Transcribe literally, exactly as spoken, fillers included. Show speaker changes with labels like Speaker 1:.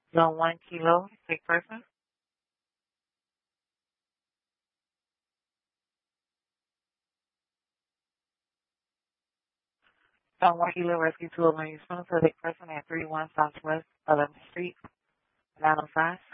Speaker 1: Zone one kilo, sick person. Zone one kilo, rescue two eleven Houston, sick person at three one Southwest eleventh Street, nine oh five.